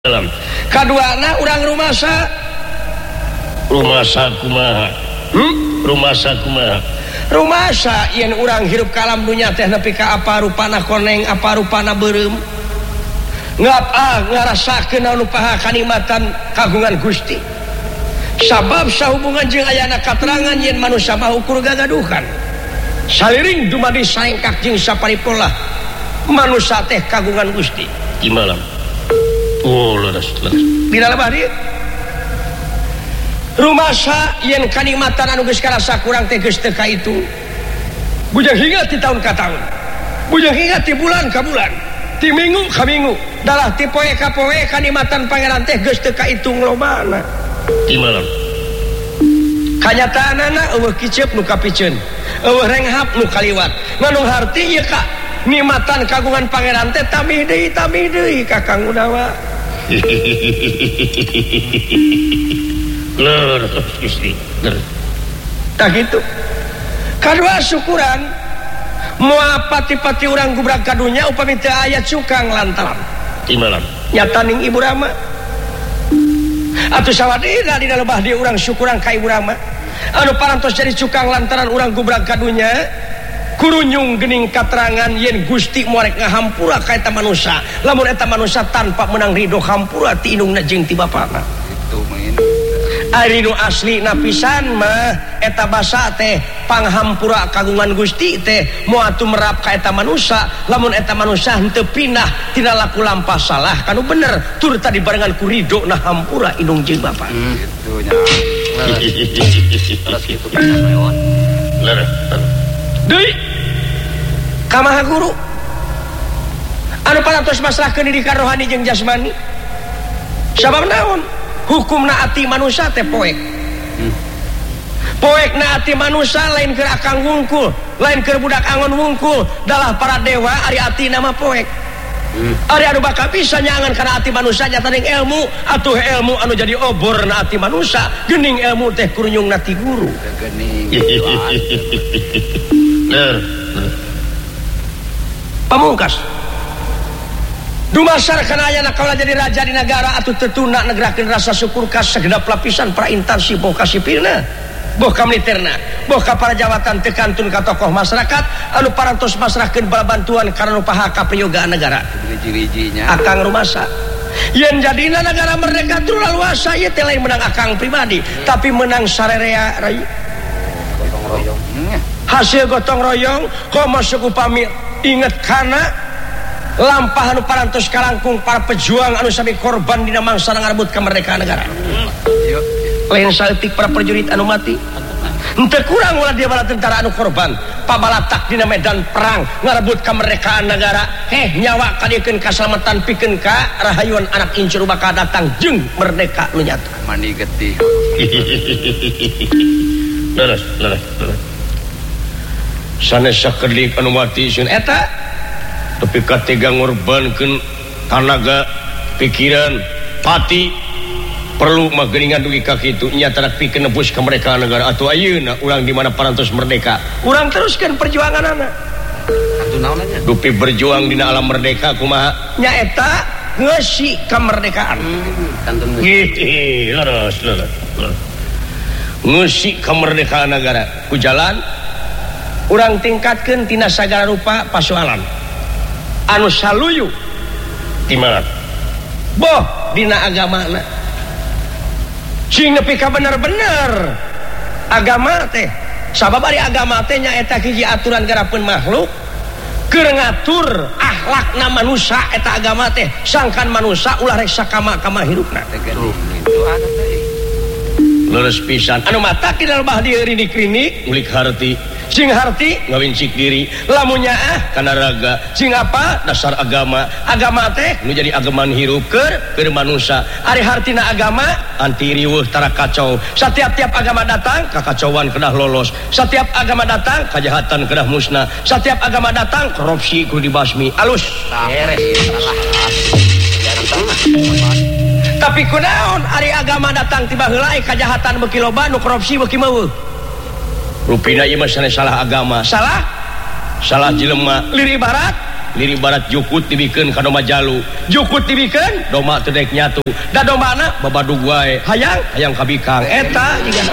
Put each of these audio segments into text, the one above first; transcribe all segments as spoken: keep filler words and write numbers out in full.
dalam kedua anak orang rumah sa rumah sa kumaha hmm? rumah sa kumaha rumah sa yen orang hirup kalam dunia teh nepi ka apa rupana koneng apa rupana beureum ngap ah ngarasakeun anu paha kanikmatan kagungan Gusti sabab sahubungan jeung ayana katerangan yen manusia mah ukur gagaduhan saliring dumadi saengkak jeung saparipola manusia teh kagungan Gusti imalam. Oh, leres, leres. Di dalam hari rumah sa yang kanikmatan anu geus karasa kurang teh geus teu ka itu. Bujang hingga ti tahun ka tahun. Bujang hingga ti bulan ka bulan. Ti minggu ka minggu. Dalah ti poe ka poe kanikmatan pangeran teh geus teu ka itu nglobana. Di malam. Kanyataanana eueuh kiceup nu kapikeun. Eueuh renghap nu kaliwat. Nganu harti ieu ka nikmatan kagungan pangeran teh tamih deui tamih deui Kakang Udawa. Lur Gusti lur tak gitu kadua syukuran moal pati-pati urang gubrak kadunya upami teu aya cukang lantaran di malam nyata ning Ibu Rama atuh sawadina dina lebah di urang syukuran ka Ibu Rama anu parantos jadi cukang lantaran urang gubrak kadunya kurunyung gening katerangan yen Gusti moal ngahampura ka eta manusia lamun eta manusia tanpa menang ridho hampura ti indungna jeung ti bapana itu main ari nu asli na pisan mah eta basa teh panghampura kagungan Gusti teh moal tumrap ka eta manusia lamun eta manusia henteu pindah tina laku lampah salah kanu bener tur tadi barengan ku ridho na hampura indung jeung bapa hmm, kitu nya terus kitu kan leon leres deui kamaha guru anu parantos masrahkeun diri ka rohani jeung jasmani sabab naon hukumna ati manusia teh poek hmm. poekna ati manusia lain keur akang wungkul lain keur budak angon wungkul dalah para dewa ari atina mah poek hmm. ari anu bakal bisa nyangan kana ati manusia nyata ning ilmu atuh ilmu anu jadi oborna ati manusia geuning ilmu teh kurunyungna ti guru geuning pamungkas dumasar kana ayana kaula jadi raja di negara atuh tetuna negerakeun rasa syukur ka sagenap lapisan para instansi boh ka sipilna boh ka militerna boh ka para jawatan teu kantun ka tokoh masyarakat anu parantos masrahkeun bala bantuan karena paha ka prayogaan negara hiji-hijinya akang rumasa yen jadina negara merdeka teu laluasa ieu teh lain menang akang pribadi hmm. tapi menang sarerea rayu gotong royong hasil gotong royong kok masuk upami inget kana lampah anu parantos kalangkung para pejuang anu sami korban dina mangsa ngarebut kemerdekaan negara lain saeutik para prajurit anu mati henteu kurang ulah dia bala tentara anu korban pabalatak dina medan perang ngarebut kemerdekaan negara heh nyawa kadiekeun kasalamatan pikeun ka rahayuan anak incur bakal datang jeung merdeka nu nyata mani getih leres leres leres sanes sakedik anu mati sun eta tapi katega ngorbankeun kanaga pikiran pati perlu mah geuningan dugi ka kitu nyata pikeun nebus kemerdekaan negara atuh ayeuna urang di mana parantos merdeka urang teruskeun perjuanganna atuh naon nya dupi berjuang dina alam merdeka kumaha nya eta ngeusi kemerdekaan kantun ngeusi leres leres ngeusi kemerdekaan negara ku jalan urang tingkatkeun tina sagala rupa pasoalan anu saluyu di mana boh dina agamana cing nepi ka bener-bener agama teh sabab ari agama teh nyaeta hiji aturan garapeun makhluk keur ngatur akhlakna manusia eta agama teh sangkan manusia ulah rek sakama-kama hirupna teh gitu ada teh leres pisan anu mata kidal bah di klinik ngulik harti sing harti ngawincik diri lamunnya ah kana raga sing apa dasar agama agama teh nu jadi agaman hirup keur keur manusia ari hartina agama anti riweuh tara kacau setiap-tiap agama datang kakacauan kedah lolos setiap agama datang kajahatan kedah musnah setiap agama datang korupsi kudu dibasmi alus beres salah tapi kunaon ari agama datang tiba heula kajahatan beuki loba nu korupsi beuki meueuh rupina ieu mah salah agama salah salah jelema lir ibarat liri barat jukut dibikeun ka domba jalu jukut dibikeun domba teu daek nyatu da dombana babadug wae hayang hayang ka bikang eta jiga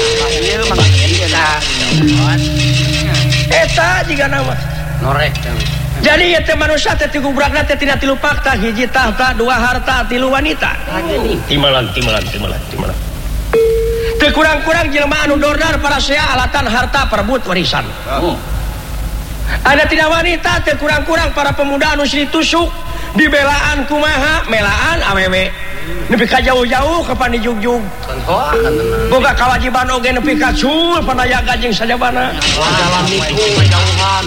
eta jiga nama norek jadi eta manusia teh tigubrakna teh tina tilu fakta hiji tahta dua harta tilu wanita timalan timalan timalan timalan teu kurang-kurang jelema anu dordar parasea alatan harta perebut warisan oh. Ada tidak wanita teu kurang-kurang para pemuda anu sri tusuk dibelaan kumaha melaan awewe nepi ka jauh-jauh ka pandi jugjug boga kewajiban oge nepi ka cul pandayaga jeung sajabana dalam niku jauhan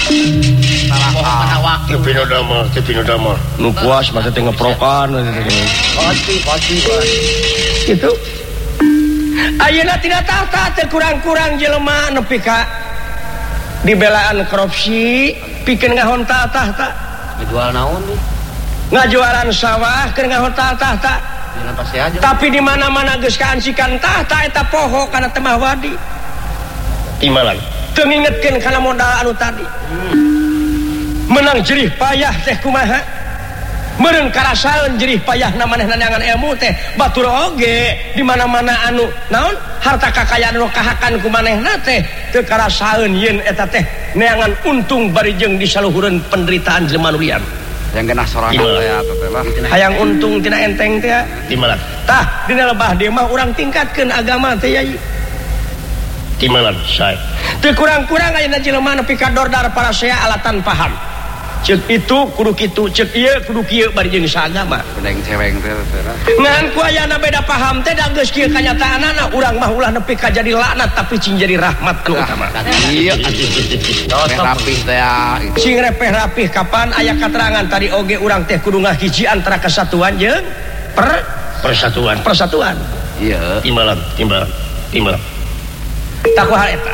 tepi nu damel tepi nu damel nu puas mah teh ngeprokan pasti pasti gitu ayeuna tina tahta teu kurang-kurang jelema nepi ka dibelaan korupsi pikeun ngahon tahta jual naon nih ngajualan sawah keur ngahon tahta tapi di mana-mana geus kaansikan tahta eta poho kana teu mah wadi timalan teu ngingetkeun kana modal anu tadi hmm. menang jerih payah teh kumaha meureun karasaeun jerih payahna manehna neangan ilmu teh batur oge di mana-mana anu naon harta kakayaan anu kahakan ku manehna teh teu karasaeun yen eta teh neangan untung bari jeung disaluhureun penderitaan jelema nu liar yang genah sorangan teh teh lah hayang untung tina enteng teh di mana tah dina lebah dieu mah urang tingkatkeun agama teh yai di mana sae teu kurang-kurang ayeuna jelema nepi ka dordar parasea alatan paham cek itu kudu kitu cek ieu kudu kieu bari jeung saagama bedeng ceweng teh ngan ku ayana beda paham teh da geus kieu kanyataanna urang mah ulah nepi ka jadi laknat tapi cing jadi rahmat anu utama ieu rapih teh sing repeh rapih kapan aya katerangan tadi oge urang teh kudu ngahiji antara kesatuan jeung per persatuan persatuan iya timbalan timbalan timbalan takuhal eta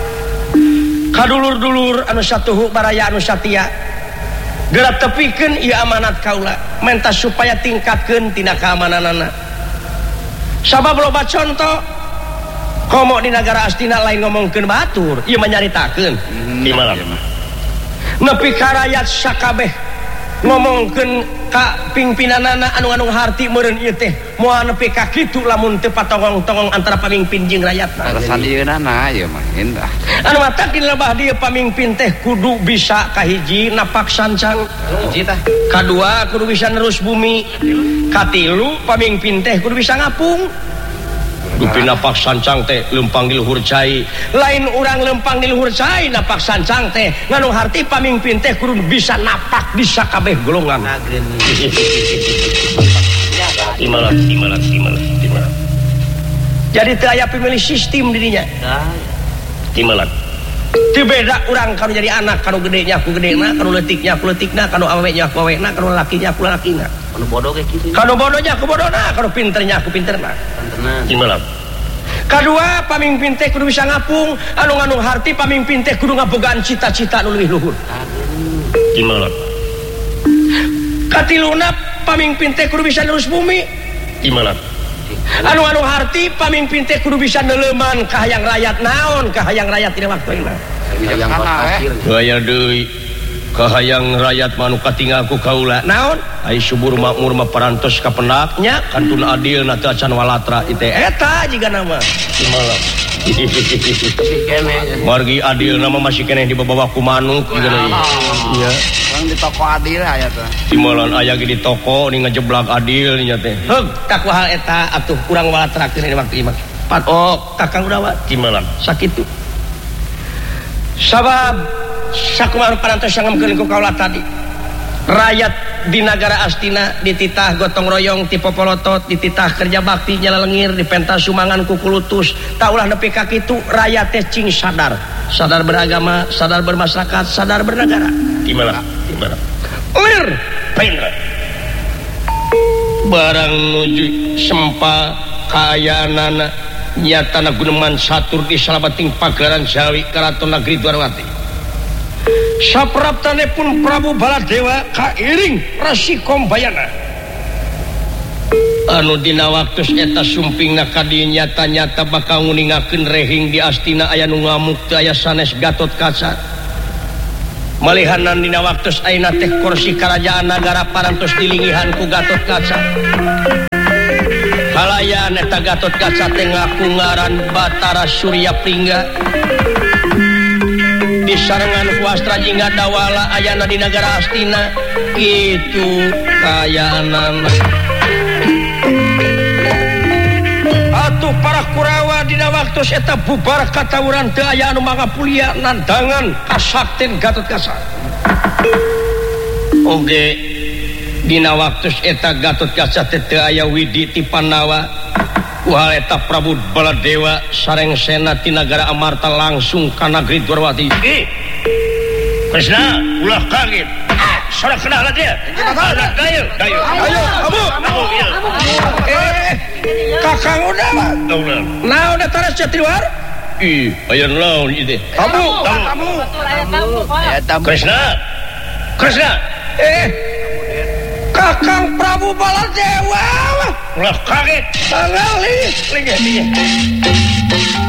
kadulur-dulur anu satuhu baraya anu satia gerak tepikeun ieu amanat kaula menta supaya tingkatkeun tina keamananana sabab loba contoh komo di negara astina lain ngomongkeun batur ieu mah nyaritakeun di malam nepi ka rakyat sakabeh ngomongkeun ka pingpinanana anu-anu harti meureun ieu teh moal nepi ka kitu lamun teu patongong-tongong antara pamimpin jeung rakyatna alasan dieuna na ieu mah indah anu matak di lebah dieu pamimpin teh kudu bisa kahiji napak sancang hiji tah kadua kudu bisa nerus bumi katilu pamimpin teh kudu bisa ngapung dupi napak sancang teh lempang di luhur cai lain urang lempang di luhur cai napak sancang teh nganu harti pamimpin teh kudu bisa napak di sakabeh golongan timalan timalan timalan timalan jadi teu aya pemilih sistem dirinya timalan teu beda urang kanu jadi anak kanu gedenya ku gedena kanu leutiknya ku leutikna kanu awenya ku awena kanu lakinya ku lakina kanu bodoh ge kitu kanu bodohnya ku bodohna kanu pinternya ku pinterna timalan kadua pamimpin teh kudu bisa ngapung anu nganu harti pamimpin teh kudu ngabogaan cita-cita nu leuwih luhur timalan katiluna pamimpin teh kudu bisa nerus bumi timalan anu-anu harti pamimpin teh kudu bisa neuleman ka hayang rakyat naon ka hayang rakyat dina waktuina yang akhir aya deui ka hayang rakyat manu katinggal ku kaula naon ai subur makmur mah parantos ka pendaknya kantun adil na teu acan walatra iteh eta jiga nama timalan margi adil nama masih keneh dibawa ku manuk jiga iya orang di toko adil aya teh timalan aya ge di toko ni ngajeblak adil nya teh heug taku hal eta atuh urang walatrakeun di waktu ieu pat oh kakang udawa timalan sakitu sabab sakumaha parantos sangamkeun ku kaula tadi rakyat di negara astina dititah gotong royong ti popolotot dititah kerja bakti nyalelengir dipentas sumangan ku kulutus tak ulah nepi ka kitu rakyat teh cing sadar sadar beragama sadar bermasyarakat sadar bernegara gimana gimana lir painter barang nuju sempa kayanana nyatana guneman satur di salabating pagelaran Jawi karaton negeri Dwarawati sapraptane pun Prabu Baladewa kairing Rasi Kombayana anu dina waktu eta sumpingna kadi nyata-nyata bakal nguningakeun rehing di astina aya nu ngamuk teu aya sanes Gatot Kaca malihanan dina waktu ayeuna teh kursi kerajaan nagara parantos dilingihan ku Gatot Kaca. Halayan eta Gatot Kaca teh ngaku ngaran Batara Surya Pringga. Di sarengan ku Astra Jingga Dawala ayana di nagara Astina kitu kayaanana. Atuh para Kurawa dina waktu eta bubar katawuran teu aya anu mangapulia nandangan kasakten Gatot Kaca. Oge dina waktu eta Gatot Kaca teh teu aya widi ti Pandawa ku eta Prabu Baladewa sareng sena ti nagara Amarta langsung ka nagri Dwarawati. Ih, Kresna ulah kaget. Sarak kenal dia. Dayu, dayu. Ayo, kamu. Kamu ya. Eh, Kakang udah mah. Udah. Nah, udah taras Jatiluar? Ih, aya naon ieu teh? Kamu, kamu. Ya tamu. Kresna. Kresna. Eh. Kakang Prabu Baladewa. Ulah kaget. Tangali. Lagi.